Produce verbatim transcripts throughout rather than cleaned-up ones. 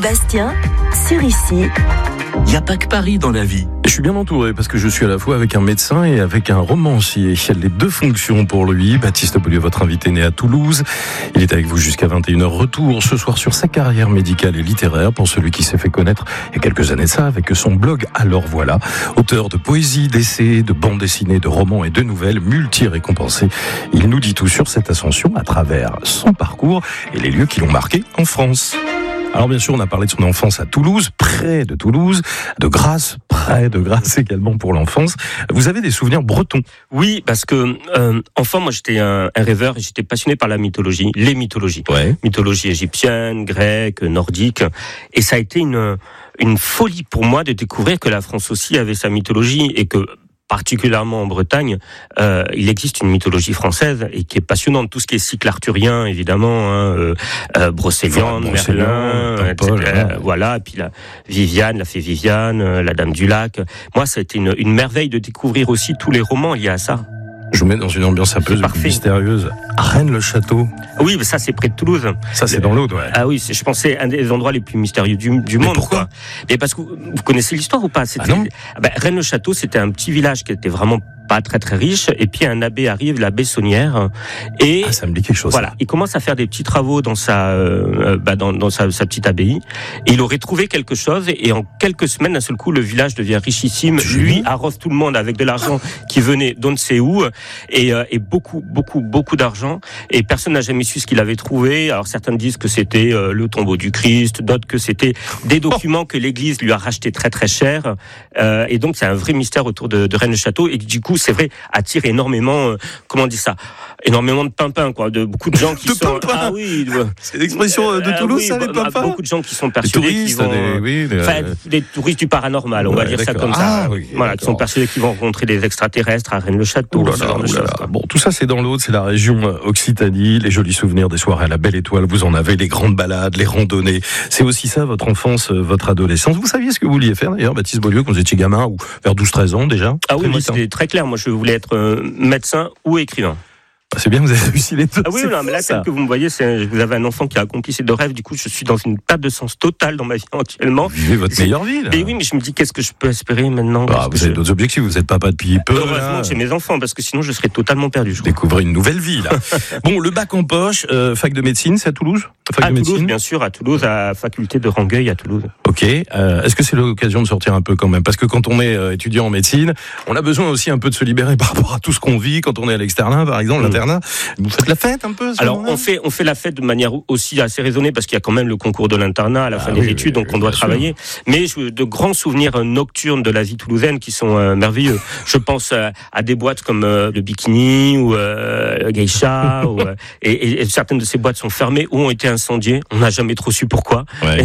Bastien, sur Ici. Il n'y a pas que Paris dans la vie. Je suis bien entouré parce que je suis à la fois avec un médecin et avec un romancier. Il y a les deux fonctions pour lui. Baptiste Beaulieu, votre invité né à Toulouse. Il est avec vous jusqu'à vingt et une heures. Retour ce soir sur sa carrière médicale et littéraire pour celui qui s'est fait connaître il y a quelques années de ça avec son blog Alors Voilà. Auteur de poésie, d'essais, de bandes dessinées, de romans et de nouvelles multi-récompensés. Il nous dit tout sur cette ascension à travers son parcours et les lieux qui l'ont marqué en France. Alors bien sûr, on a parlé de son enfance à Toulouse, près de Toulouse, de Grasse, près de Grasse également pour l'enfance. Vous avez des souvenirs bretons? Oui, parce que euh, enfant, moi j'étais un, un rêveur et j'étais passionné par la mythologie, les mythologies. Ouais. Mythologie égyptienne, grecque, nordique. Et ça a été une, une folie pour moi de découvrir que la France aussi avait sa mythologie et que particulièrement en Bretagne, euh, il existe une mythologie française et qui est passionnante. Tout ce qui est cycle arthurien, évidemment, hein, euh, euh, Brocéliande, Merlin, et cetera. Euh, voilà, et puis la Viviane, la fée Viviane, euh, la Dame du Lac. Moi, ça a été une, une merveille de découvrir aussi tous les romans liés à ça. Je vous mets dans une ambiance un peu mystérieuse. Rennes-le-Château. Oui, mais ça c'est près de Toulouse. Ça c'est dans l'Aude, ouais. Ah oui, c'est, je pense c'est un des endroits les plus mystérieux du, du monde. Pourquoi quoi. Et parce que vous connaissez l'histoire ou pas? C'était, ah non ben, Rennes-le-Château, c'était un petit village qui était vraiment pas très très riche, et puis un abbé arrive, l'abbé Saunière, et ah, ça me dit quelque chose. Voilà, ça. il commence à faire des petits travaux dans sa, euh, bah, dans, dans sa, sa petite abbaye, et il aurait trouvé quelque chose, et en quelques semaines, d'un seul coup, le village devient richissime. Tu Lui arrose tout le monde avec de l'argent qui venait d'on ne sait où, et, euh, et beaucoup, beaucoup, beaucoup d'argent, et personne n'a jamais su ce qu'il avait trouvé. Alors certains disent que c'était euh, le tombeau du Christ, d'autres que c'était des documents que l'Église lui a rachetés très très cher, euh, et donc c'est un vrai mystère autour de, de Rennes-le-Château, et du coup c'est vrai, attire énormément, euh, comment on dit ça, énormément de pimpins, quoi, de beaucoup de gens qui de sont, pimpins. Ah oui, de, c'est l'expression de Toulouse, euh, oui, ça, les pimpins. Beaucoup de gens qui sont persuadés, des touristes, qu'ils vont, des, oui, des, enfin, des touristes du paranormal, on ouais, va dire d'accord. ça comme ah, ça, oui, voilà, d'accord. qui sont persuadés qu'ils vont rencontrer des extraterrestres à Rennes-le-Château. Là, là, là, là. Bon, tout ça c'est dans l'Aude, c'est la région Occitanie, les jolis souvenirs des soirées à la Belle Étoile, vous en avez, les grandes balades, les randonnées. C'est aussi ça votre enfance, votre adolescence. Vous saviez ce que vous vouliez faire d'ailleurs, Baptiste Beaulieu, quand vous étiez gamin ou vers douze treize ans déjà? Ah oui, moi c'était hein. très clair. Moi je voulais être euh, médecin ou écrivain. Ah, c'est bien, vous avez réussi les deux. Ah oui, non, mais là, tel que vous me voyez, c'est, vous avez un enfant qui a accompli ses deux rêves. Du coup, je suis dans une perte de sens totale dans ma vie actuellement. Vous vivez votre c'est... meilleure vie, là. Mais oui, mais je me dis, qu'est-ce que je peux espérer maintenant? Ah, vous avez je... d'autres objectifs, vous êtes papa depuis peu. Heureusement que j'ai mes enfants, parce que sinon, je serais totalement perdu. Je Découvrez une nouvelle vie, là. Bon, le bac en poche, euh, fac de médecine, c'est à Toulouse? Fac à de Toulouse, médecine. bien sûr, à Toulouse, à la faculté de Rangueil, à Toulouse. Ok. Euh, est-ce que c'est l'occasion de sortir un peu quand même? Parce que quand on est euh, étudiant en médecine, on a besoin aussi un peu de se libérer par rapport à tout ce qu'on vit quand on est à l'externat, par exemple, mmh. l'internat. Vous faites la fête un peu? Alors on fait on fait la fête de manière aussi assez raisonnée parce qu'il y a quand même le concours de l'internat à la ah fin oui, des études, oui, donc on doit travailler. Sûr. Mais je, de grands souvenirs nocturnes de la vie toulousaine qui sont euh, merveilleux. Je pense euh, à des boîtes comme euh, le Bikini ou euh, Geisha, ou, euh, et, et, et certaines de ces boîtes sont fermées ou ont été incendiées. On n'a jamais trop su pourquoi. Ouais.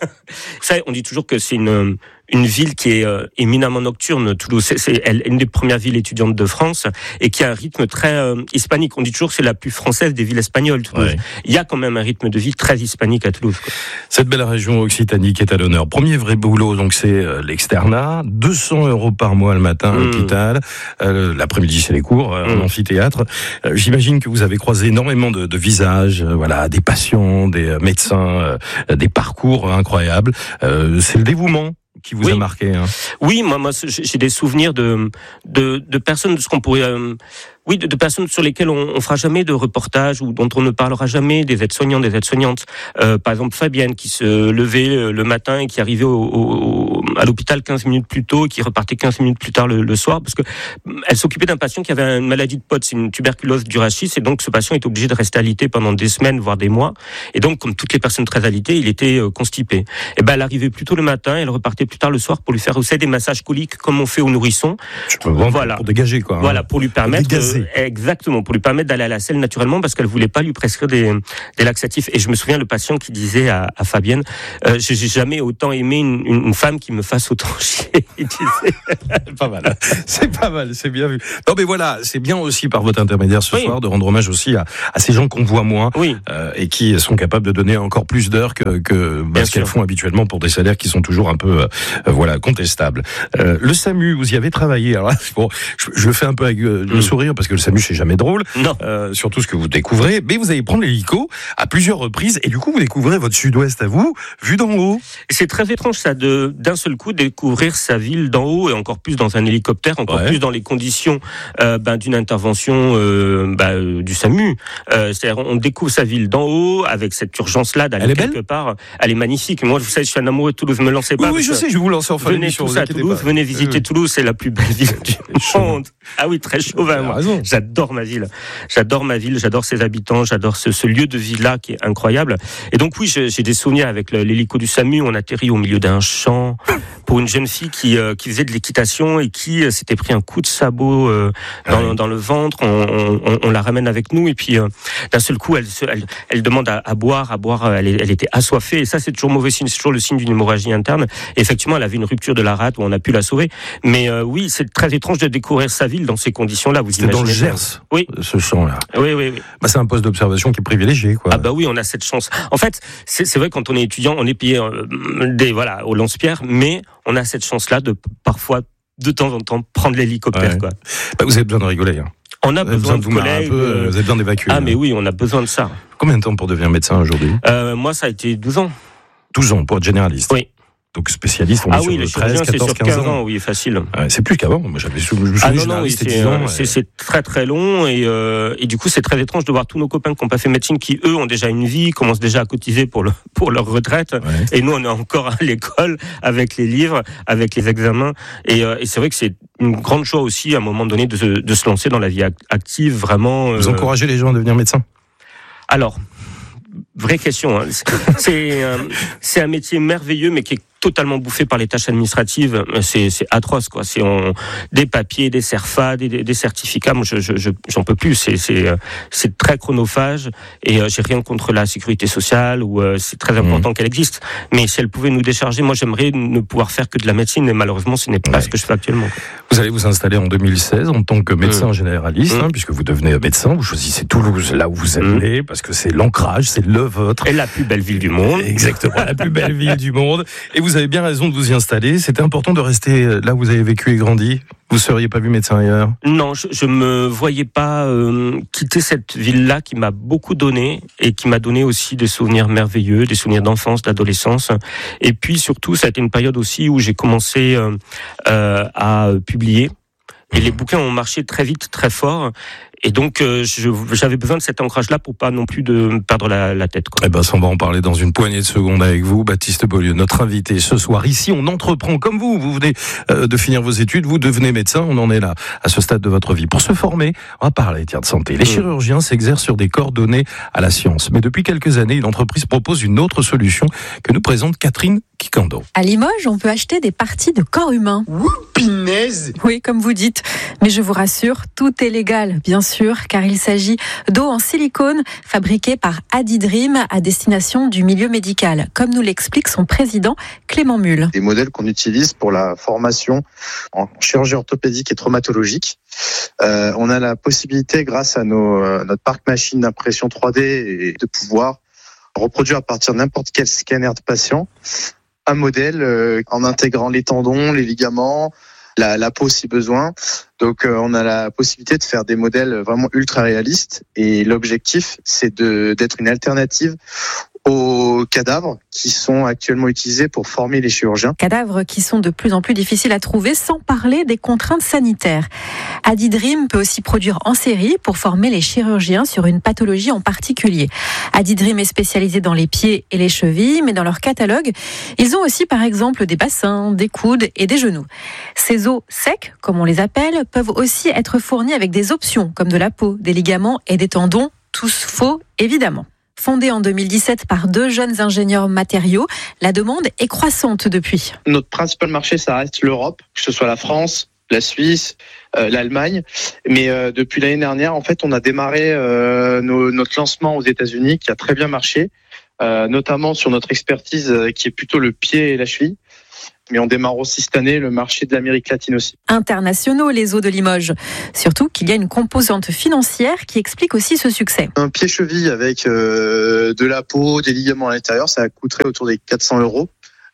Ça, on dit toujours que c'est une une ville qui est euh, éminemment nocturne. Toulouse, c'est, c'est elle, une des premières villes étudiantes de France et qui a un rythme très euh, hispanique. On dit toujours que c'est la plus française des villes espagnoles, Toulouse. Ouais. Il y a quand même un rythme de vie très hispanique à Toulouse, quoi. Cette belle région Occitanie qui est à l'honneur. Premier vrai boulot, donc c'est euh, l'externat. deux cents euros par mois le matin à mmh. l'hôpital. Euh, l'après-midi, c'est les cours euh, mmh. en amphithéâtre. Euh, j'imagine que vous avez croisé énormément de, de visages, euh, voilà, des patients, des euh, médecins, euh, des parcours incroyables. Euh, c'est le dévouement qui vous oui. a marqué, hein. Oui, moi, moi, j'ai des souvenirs de de, de personnes, de ce qu'on pourrait, euh, oui, de, de personnes sur lesquelles on, on fera jamais de reportage ou dont on ne parlera jamais, des aides-soignants, des aides-soignantes. Euh, par exemple, Fabienne qui se levait le matin et qui arrivait au, au, à l'hôpital quinze minutes plus tôt et qui repartait quinze minutes plus tard le, le soir parce que elle s'occupait d'un patient qui avait une maladie de Potte, c'est une tuberculose du rachis, et donc ce patient est obligé de rester alité pendant des semaines, voire des mois. Et donc, comme toutes les personnes très alitées, il était euh, constipé. Et ben, elle arrivait plus tôt le matin, elle repartait plus tard le soir pour lui faire aussi des massages coliques comme on fait aux nourrissons. Je peux voir, voilà. Pour dégager, quoi. Hein. Voilà, pour lui permettre, euh, exactement, pour lui permettre d'aller à la selle naturellement parce qu'elle voulait pas lui prescrire des, des laxatifs. Et je me souviens le patient qui disait à, à Fabienne, euh, j'ai, j'ai jamais autant aimé une, une femme qui me fasse autant chier. Il disait. Pas mal. C'est pas mal, c'est bien vu. Non, mais voilà, c'est bien aussi par votre intermédiaire ce oui. soir de rendre hommage aussi à, à ces gens qu'on voit moins oui. euh, et qui sont capables de donner encore plus d'heures que, que bah, ce qu'elles font habituellement pour des salaires qui sont toujours un peu, euh, voilà, contestables. Euh, le SAMU, vous y avez travaillé. Alors, bon, je, je le fais un peu avec euh, le mmh. sourire parce parce que le SAMU c'est jamais drôle. Non. Euh, surtout ce que vous découvrez. Mais vous allez prendre l'hélico à plusieurs reprises et du coup vous découvrez votre sud-ouest à vous, vu d'en haut. Et c'est très étrange ça, de, d'un seul coup découvrir sa ville d'en haut et encore plus dans un hélicoptère, encore ouais. plus dans les conditions euh, ben, d'une intervention euh, ben, du SAMU. Euh, c'est-à-dire on découvre sa ville d'en haut avec cette urgence-là d'aller Elle est quelque belle part. Elle est magnifique. Moi, vous savez, je suis un amoureux de Toulouse. Me lancez pas. Oui, oui je sais, je vais vous lancer en fin Venez tous à Toulouse, pas. venez visiter oui. Toulouse, c'est la plus belle ville du monde. Ah oui, très chauvin. Moi. Raison. J'adore ma ville. J'adore ma ville, j'adore ses habitants, j'adore ce, ce lieu de vie-là qui est incroyable. Et donc oui, j'ai, j'ai des souvenirs avec le, l'hélico du SAMU. On atterrit au milieu d'un champ pour une jeune fille qui, euh, qui faisait de l'équitation et qui euh, s'était pris un coup de sabot euh, dans, oui. dans le ventre. On, on, on la ramène avec nous et puis euh, d'un seul coup, elle, elle, elle demande à, à boire, à boire. Elle, elle était assoiffée et ça, c'est toujours mauvais signe. C'est toujours le signe d'une hémorragie interne. Et effectivement, elle avait une rupture de la rate où on a pu la sauver. Mais euh, oui, c'est très étrange de découvrir sa ville dans ces conditions-là. Vous C'était imaginez dans le Gers, oui. ce champ-là. Oui, oui, oui. Bah, c'est un poste d'observation qui est privilégié, quoi. Ah bah oui, on a cette chance. En fait, c'est, c'est vrai quand on est étudiant, on est payé euh, des voilà au lance-pierre, mais on a cette chance-là de parfois de temps en temps prendre l'hélicoptère, ouais. quoi. Bah, vous avez besoin de rigoler. Hein. On a besoin, besoin de, de vous collègues. Un peu, euh, vous avez besoin d'évacuer. Ah hein. mais oui, on a besoin de ça. Combien de temps pour devenir médecin aujourd'hui ? euh, Moi, ça a été douze ans. douze ans pour être généraliste. Oui. Donc spécialiste, on est ah sur oui, le treize, quatorze, quinze ans. ans. Oui, facile. Ouais, c'est plus qu'avant. Moi, j'avais je me ah non, non, oui, c'est, dix ans, c'est, et... c'est très très long et, euh, et du coup, c'est très étrange de voir tous nos copains qui n'ont pas fait médecine, qui eux ont déjà une vie, commencent déjà à cotiser pour le pour leur retraite. Ouais. Et nous, on est encore à l'école avec les livres, avec les examens. Et, euh, et c'est vrai que c'est une grande joie aussi, à un moment donné, de se, de se lancer dans la vie active, vraiment. Vous euh... encouragez les gens à devenir médecin ? Alors, vraie question. Hein. C'est, euh, c'est un métier merveilleux, mais qui est totalement bouffé par les tâches administratives. C'est, c'est atroce, quoi. C'est on, des papiers, des cerfas, des, des certificats. Moi, je, je, je, j'en peux plus. C'est, c'est, c'est très chronophage. Et euh, j'ai rien contre la sécurité sociale ou euh, c'est très important mmh. qu'elle existe. Mais si elle pouvait nous décharger, moi, j'aimerais ne pouvoir faire que de la médecine. Et malheureusement, ce n'est pas ouais. ce que je fais actuellement. Vous allez vous installer en deux mille seize en tant que médecin mmh. généraliste, mmh. hein, puisque vous devenez médecin. Vous choisissez Toulouse, là où vous allez, mmh. parce que c'est l'ancrage, c'est le vôtre. Et la plus belle ville du monde. Exactement, la plus belle ville du monde. Et vous avez bien raison de vous y installer. C'était important de rester là où vous avez vécu et grandi. Vous ne seriez pas vu médecin ailleurs ? Non, je, je me voyais pas euh, quitter cette ville-là qui m'a beaucoup donné et qui m'a donné aussi des souvenirs merveilleux, des souvenirs d'enfance, d'adolescence. Et puis surtout, ça a été une période aussi où j'ai commencé euh, euh, à publier. Et les bouquins ont marché très vite, très fort. Et donc, euh, je, j'avais besoin de cet ancrage-là pour pas non plus de me perdre la, la tête, quoi. Eh ben, ça, on va en parler dans une poignée de secondes avec vous, Baptiste Beaulieu, notre invité ce soir. Ici, on entreprend comme vous. Vous venez euh, de finir vos études, vous devenez médecin. On en est là, à ce stade de votre vie. Pour se former, on va parler tiens, de santé. Les mmh. chirurgiens s'exercent sur des corps donnés à la science. Mais depuis quelques années, une entreprise propose une autre solution que nous présente Catherine Kikando. À Limoges, on peut acheter des parties de corps humain. Whoopinaise ! Oui, comme vous dites. Mais je vous rassure, tout est légal, bien sûr, car il s'agit d'eau en silicone fabriquée par Adidream à destination du milieu médical, comme nous l'explique son président Clément Mulle. Des modèles qu'on utilise pour la formation en chirurgie orthopédique et traumatologique. Euh, on a la possibilité, grâce à nos, euh, notre parc machine d'impression trois D, et de pouvoir reproduire à partir de n'importe quel scanner de patient un modèle euh, en intégrant les tendons, les ligaments, La, la peau si besoin. Donc euh, on a la possibilité de faire des modèles vraiment ultra réalistes et l'objectif c'est de d'être une alternative aux cadavres qui sont actuellement utilisés pour former les chirurgiens. Cadavres qui sont de plus en plus difficiles à trouver, sans parler des contraintes sanitaires. Adidream peut aussi produire en série pour former les chirurgiens sur une pathologie en particulier. Adidream est spécialisé dans les pieds et les chevilles, mais dans leur catalogue, ils ont aussi par exemple des bassins, des coudes et des genoux. Ces os secs, comme on les appelle, peuvent aussi être fournis avec des options comme de la peau, des ligaments et des tendons, tous faux évidemment. Fondée en deux mille dix-sept par deux jeunes ingénieurs matériaux, la demande est croissante depuis. Notre principal marché, ça reste l'Europe, que ce soit la France, la Suisse, euh, l'Allemagne. Mais euh, depuis l'année dernière, en fait, on a démarré euh, nos, notre lancement aux États-Unis, qui a très bien marché, euh, notamment sur notre expertise euh, qui est plutôt le pied et la cheville. Mais on démarre aussi cette année le marché de l'Amérique latine aussi. Internationaux, les os de Limoges. Surtout qu'il y a une composante financière qui explique aussi ce succès. Un pied-cheville avec euh, de la peau, des ligaments à l'intérieur, ça coûterait autour des quatre cents euros.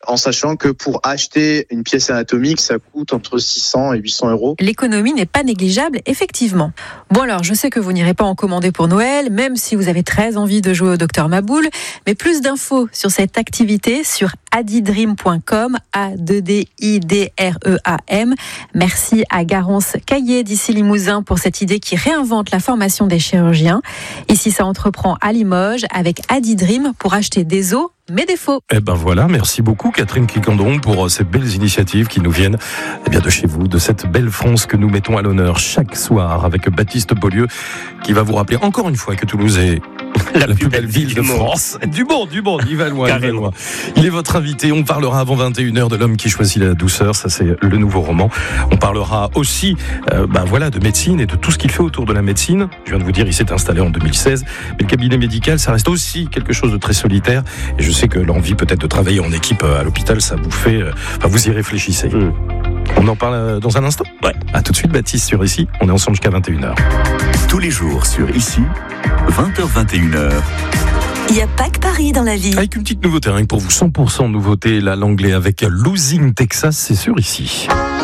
en sachant que pour acheter une pièce anatomique, ça coûte entre six cents et huit cents euros. L'économie n'est pas négligeable, effectivement. Bon alors, je sais que vous n'irez pas en commander pour Noël, même si vous avez très envie de jouer au docteur Maboul, mais plus d'infos sur cette activité sur adidream point com, A deux D I D R E A M. Merci à Garance Caillé d'ici Limousin pour cette idée qui réinvente la formation des chirurgiens. Ici, ça entreprend à Limoges avec Adidream pour acheter des os mais des faux. Eh ben voilà, merci beaucoup Catherine Clicandon pour ces belles initiatives qui nous viennent eh bien de chez vous, de cette belle France que nous mettons à l'honneur chaque soir avec Baptiste Beaulieu qui va vous rappeler encore une fois que Toulouse est la, la plus belle ville de France. Du monde, du monde, il va loin, il va loin. Il est votre invité, on parlera avant vingt et une heures de L'homme qui choisit la douceur, ça c'est le nouveau roman. On parlera aussi euh, ben voilà, de médecine et de tout ce qu'il fait autour de la médecine. Je viens de vous dire, il s'est installé en deux mille seize, mais le cabinet médical, ça reste aussi quelque chose de très solitaire et je sais que l'envie peut-être de travailler en équipe à l'hôpital, ça vous fait... Enfin, vous y réfléchissez. Mmh. On en parle dans un instant ? Ouais. À tout de suite, Baptiste, sur Ici. On est ensemble jusqu'à vingt et une heures. Tous les jours sur Ici, vingt heures vingt et une heures. Il n'y a pas que Paris dans la vie. Avec une petite nouveauté, hein, pour vous, cent pour cent nouveauté, là, l'anglais avec Losing Texas, c'est sur Ici.